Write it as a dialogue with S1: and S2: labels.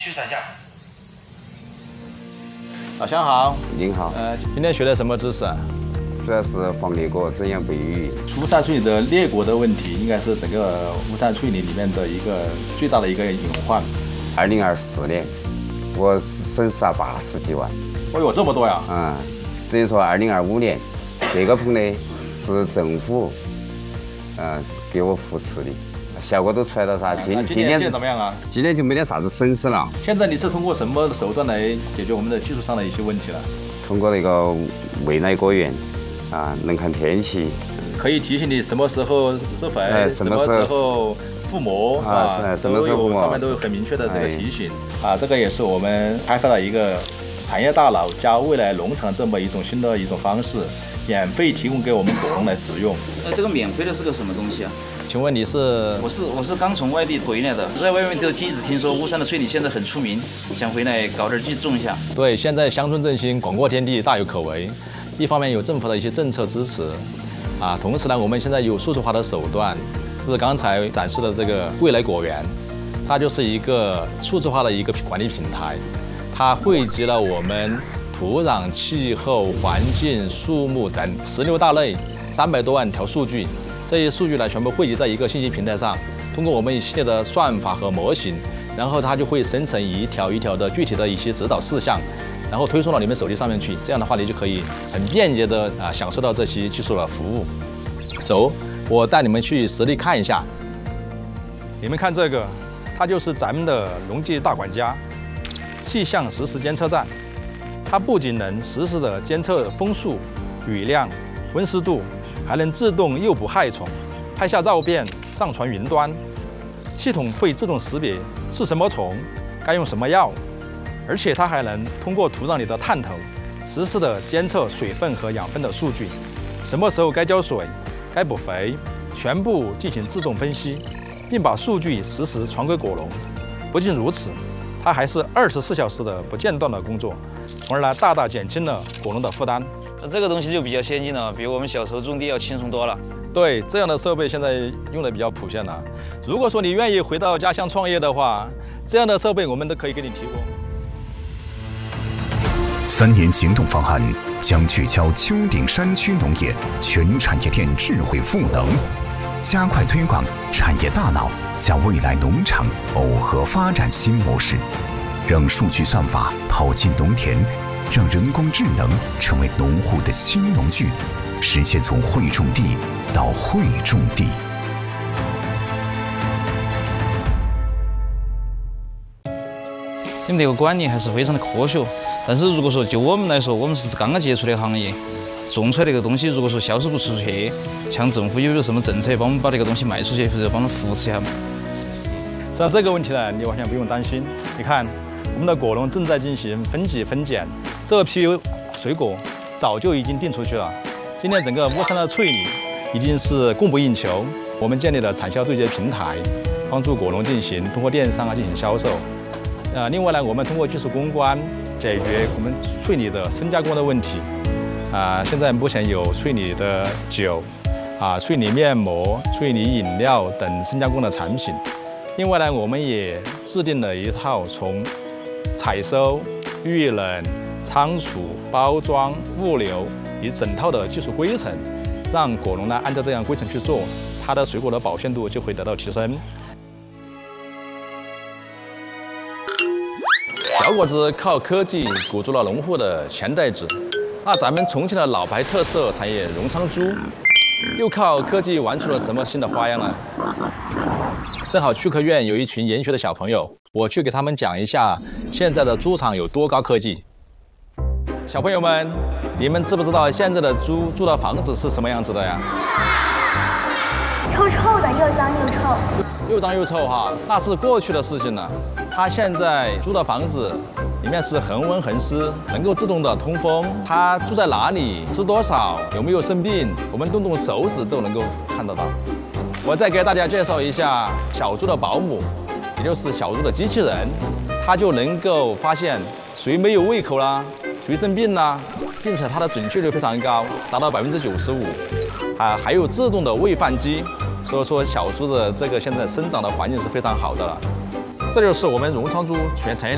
S1: 去伞下。
S2: 老乡好，
S3: 您好。
S2: 今天学的什么知识啊？
S3: 主要是防裂果怎样培育。
S2: 乌山翠的裂果的问题，应该是整个乌山翠林里面的一个最大的一个隐患。
S3: 2024年，我损失了80几万。
S2: 哦哟，这么多呀！
S3: 等于说2025年，这个棚呢是政府给我扶持的。效果都出来了噻，今年
S2: 怎么样啊？
S3: 今年就没得啥子损失了。
S2: 现在你是通过什么手段来解决我们的技术上的一些问题了？
S3: 通过那个未来果园，能看天气，
S2: 可以提醒你什么时候施肥，什么时候覆膜，是吧？
S3: 什么时候覆膜，
S2: 上面都有很明确的这个提醒。这个也是我们开发了一个产业大脑加未来农场这么一种新的一种方式，免费提供给我们果农来使用。
S4: 这个免费的是个什么东西啊？
S2: 请问你是？
S4: 我是刚从外地回来的，在外面就一直听说巫山的翠梨现在很出名，想回来搞点地种一下。
S2: 对，现在乡村振兴、广阔天地大有可为。一方面有政府的一些政策支持，同时呢，我们现在有数字化的手段，就是刚才展示的这个未来果园，它就是一个数字化的一个管理平台，它汇集了我们土壤、气候、环境、树木等16大类300多万条数据。这些数据呢，全部汇集在一个信息平台上，通过我们一系列的算法和模型，然后它就会生成一条一条的具体的一些指导事项，然后推送到你们手机上面去。这样的话，你就可以很便捷的享受到这些技术的服务。走，我带你们去实地看一下。你们看这个，它就是咱们的农技大管家气象实时监测站。它不仅能实时的监测风速、雨量、温湿度，还能自动诱捕害虫，拍下照片上传云端，系统会自动识别是什么虫，该用什么药，而且它还能通过土壤里的探头，实时的监测水分和养分的数据，什么时候该浇水，该补肥，全部进行自动分析，并把数据实时传给果农。不仅如此，它还是24小时的不间断的工作，从而呢大大减轻了果农的负担。
S4: 这个东西就比较先进了，比我们小时候种地要轻松多了。
S2: 对，这样的设备现在用的比较普遍了。如果说你愿意回到家乡创业的话，这样的设备我们都可以给你提供。
S5: 3年行动方案将聚焦丘陵山区农业全产业链智慧赋能，加快推广产业大脑加未来农场耦合发展新模式，让数据算法跑进农田，让人工智能成为农户的新农具，实现从会种地到会种地。
S4: 你们这个管理还是非常的科学，但是如果说就我们来说，我们是刚刚接触的行业，种出来这个东西，如果说销售不出去，像政府有什么政策帮我们把这个东西卖出去，或者帮我们扶持一下嘛？
S2: 实际上这个问题呢，你完全不用担心。你看，我们的果农正在进行分级分拣，这批水果早就已经订出去了。今天整个巫山的翠梨已经是供不应求，我们建立了产销对接平台，帮助果农通过电商进行销售。另外呢，我们通过技术攻关解决我们翠梨的深加工的问题。现在目前有翠梨的酒，翠梨面膜、翠梨饮料等深加工的产品。另外呢，我们也制定了一套从采收、预冷、仓储、包装、物流一整套的技术规程，让果农呢按照这样规程去做，它的水果的保鲜度就会得到提升。小果子靠科技鼓足了农户的钱袋子，那咱们重庆的老牌特色产业荣昌猪，又靠科技玩出了什么新的花样呢？正好趣客院有一群研学的小朋友，我去给他们讲一下现在的猪场有多高科技。小朋友们，你们知不知道现在的猪住的房子是什么样子的呀？
S6: 臭臭的，又脏又臭。
S2: 又脏又臭哈，那是过去的事情了。它现在住的房子里面是恒温恒湿，能够自动的通风。它住在哪里，吃多少，有没有生病，我们动动手指都能够看得到。我再给大家介绍一下小猪的保姆，也就是小猪的机器人，它就能够发现谁没有胃口啦，谁生病啦，并且它的准确率非常高，达到95%。还有自动的喂饭机，所以说小猪的这个现在生长的环境是非常好的了。这就是我们荣昌猪全产业链